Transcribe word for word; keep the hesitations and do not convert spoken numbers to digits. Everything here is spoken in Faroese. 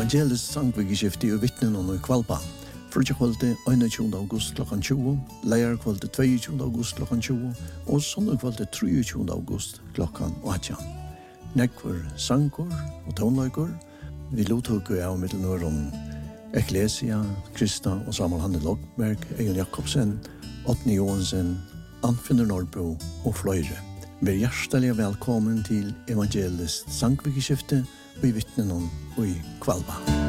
Evangelisk sangvikeskifte og vittnen og kvalpa. Frutja kvalitet einogtjúgunda august klokkan tjúgu, leir kvalitet tveiogtjúgunda august klokkan tjúgu, og sondag kvalitet treogtjúgunda august klokkan átjan. Nekkur sangur og tónleikur, vi lotøku av middelnørum Ecclesia, Krista og Samuel Hanne Logberg, Egon Jakobsen, Otni Johansen, Anfinder Nordbo og fløyre. Vær hjertelig velkommen til Evangelisk sangvikeskifte og i vittnen og i kvalpa.